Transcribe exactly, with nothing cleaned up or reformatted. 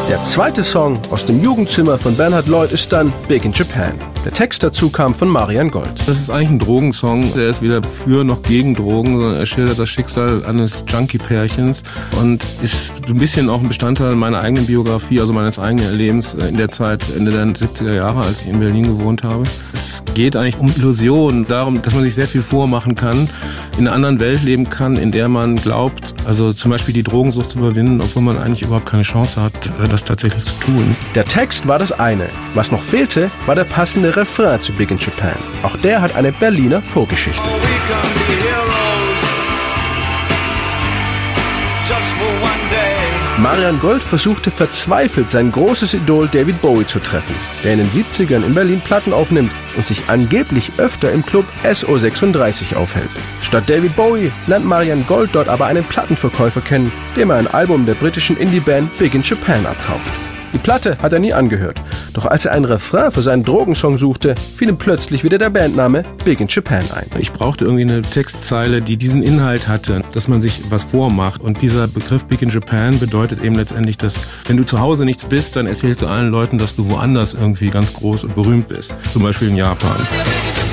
Der zweite Song aus dem Jugendzimmer von Bernhard Lloyd ist dann Big in Japan. Der Text dazu kam von Marian Gold. Das ist eigentlich ein Drogensong. Der ist weder für noch gegen Drogen, sondern er schildert das Schicksal eines Junkie-Pärchens und ist ein bisschen auch ein Bestandteil meiner eigenen Biografie, also meines eigenen Lebens in der Zeit, Ende der siebziger Jahre, als ich in Berlin gewohnt habe. Es geht eigentlich um Illusionen, darum, dass man sich sehr viel vormachen kann, in einer anderen Welt leben kann, in der man glaubt, also zum Beispiel die Drogensucht zu überwinden, obwohl man eigentlich überhaupt keine Chance hat, das tatsächlich zu tun. Der Text war das eine. Was noch fehlte, war der passende Refrain zu Big in Japan. Auch der hat eine Berliner Vorgeschichte. Marian Gold versuchte verzweifelt, sein großes Idol David Bowie zu treffen, der in den siebzigern in Berlin Platten aufnimmt und sich angeblich öfter im Club S O sechsunddreißig aufhält. Statt David Bowie lernt Marian Gold dort aber einen Plattenverkäufer kennen, dem er ein Album der britischen Indie-Band Big in Japan abkauft. Die Platte hat er nie angehört, doch als er einen Refrain für seinen Drogensong suchte, fiel ihm plötzlich wieder der Bandname Big in Japan ein. Ich brauchte irgendwie eine Textzeile, die diesen Inhalt hatte, dass man sich was vormacht. Und dieser Begriff Big in Japan bedeutet eben letztendlich, dass wenn du zu Hause nichts bist, dann erzählst du allen Leuten, dass du woanders irgendwie ganz groß und berühmt bist. Zum Beispiel in Japan.